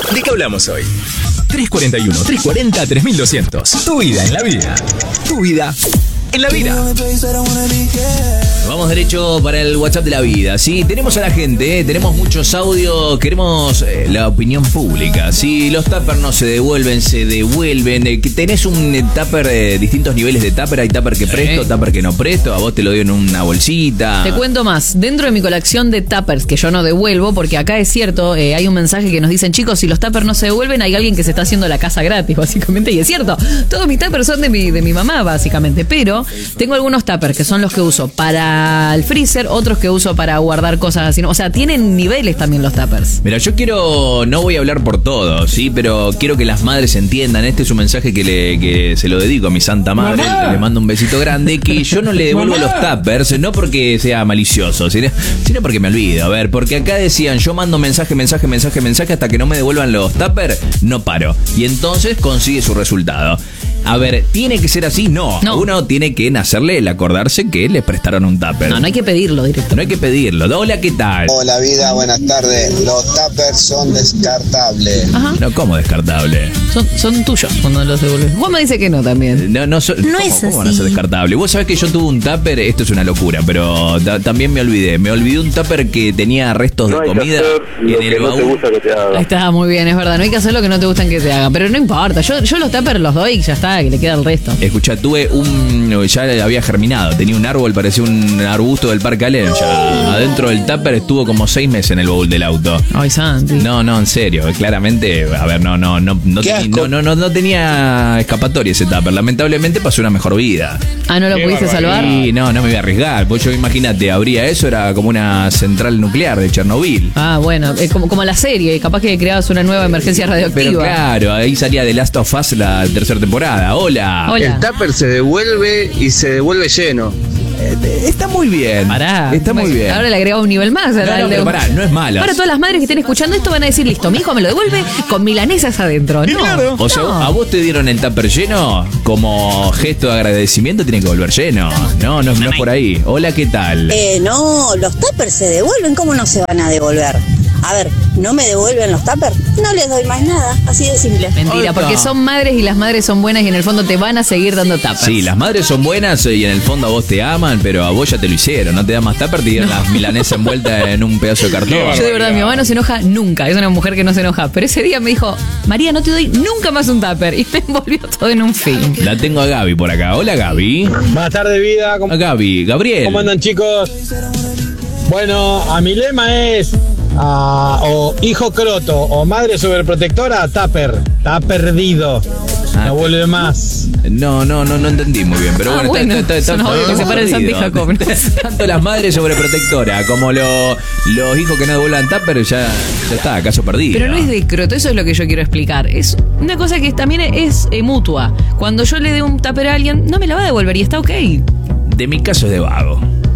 ¿De qué hablamos hoy? 341, 340, 3200. Tu vida en la vida. Tu vida en la vida. Vamos derecho para el WhatsApp de la vida. Sí, tenemos a la gente, tenemos muchos audios, queremos la opinión pública. Si los tuppers no se devuelven, se devuelven. Tenés un tupper, distintos niveles de tupper. Hay tupper que presto, tupper que no presto. A vos te lo doy en una bolsita. Te cuento más. Dentro de mi colección de tuppers que yo no devuelvo, porque acá es cierto, hay un mensaje que nos dicen, chicos, si los tuppers no se devuelven, hay alguien que se está haciendo la casa gratis, básicamente. Y es cierto, todos mis tuppers son de mi mamá, básicamente. Pero tengo algunos tuppers que son los que uso para el freezer, otros que uso para guardar cosas así. O sea, tienen niveles también los tuppers. Mira, yo no voy a hablar por todos, ¿sí? Pero quiero que las madres entiendan. Este es un mensaje que se lo dedico a mi santa madre. Le mando un besito grande. Que yo no le devuelvo los tuppers, no porque sea malicioso, sino porque me olvido. A ver, porque acá decían, yo mando mensaje hasta que no me devuelvan los tuppers, no paro. Y entonces consigue su resultado. A ver, ¿tiene que ser así? No. Uno tiene que nacerle el acordarse que le prestaron un tupper. No hay que pedirlo directo. No hay que pedirlo. Hola, ¿qué tal? Hola, vida, buenas tardes. Los tuppers son descartables. Ajá. No, ¿cómo descartable? Son tuyos cuando los devuelves. Vos me dices que no también. No es así. ¿Cómo van a ser descartables? Vos sabés que yo tuve un tupper, esto es una locura, pero también me olvidé. Me olvidé un tupper que tenía restos de comida en el baúl. No te gusta que te haga. Ahí está, muy bien, es verdad. No hay que hacer lo que no te gustan que te hagan. Pero no importa. Yo los tuppers los doy y ya está, que le queda el resto. Escuchá, ya había germinado. Tenía un árbol, parecía un arbusto del Parque Alem. Ya adentro del tupper estuvo como 6 meses en el baúl del auto. Ay, Santi. No, en serio. Claramente, a ver, no tenía escapatoria ese tupper. Lamentablemente pasó una mejor vida. ¿No lo pudiste salvar? Sí, no me voy a arriesgar. Pues yo, imagínate, abría eso, era como una central nuclear de Chernobyl. Bueno, como la serie. Capaz que creabas una nueva emergencia radioactiva. Pero claro, ahí salía The Last of Us la 3ª temporada. Hola. El tupper se devuelve y se devuelve lleno. Está muy bien. Está muy bien. Ahora le agregamos un nivel más. Pero pará, no es malo. Ahora todas las madres que estén escuchando esto van a decir, listo, mi hijo me lo devuelve con milanesas adentro. No. Claro. O sea, a vos te dieron el tupper lleno, como gesto de agradecimiento tiene que volver lleno. No es por ahí. Hola, ¿qué tal? No, los tuppers se devuelven, ¿cómo no se van a devolver? A ver, ¿no me devuelven los tuppers? No les doy más nada, así de simple. Mentira, porque son madres y las madres son buenas y en el fondo te van a seguir dando tuppers. Sí, las madres son buenas y en el fondo a vos te aman, pero a vos ya te lo hicieron. No te dan más tupper, te dieron las milanesas envueltas en un pedazo de cartón. Yo de verdad, mi mamá no se enoja nunca, es una mujer que no se enoja. Pero ese día me dijo, María, no te doy nunca más un tupper. Y me envolvió todo en un film. La tengo a Gaby por acá. Hola, Gaby. Buenas tardes, vida. A Gaby. Gabriel. ¿Cómo andan, chicos? Bueno, a mi lema es o hijo croto o madre sobreprotectora, tupper. Está perdido. No vuelve más. No entendí muy bien, pero bueno, está que se para el Santi Jacob. Tanto las madres sobreprotectoras como los hijos que no devuelvan tupper, ya está, caso perdido. Pero no es de croto, eso es lo que yo quiero explicar. Es una cosa que también es mutua. Cuando yo le dé un tupper a alguien, no me la va a devolver y está ok. De mi caso es de vago.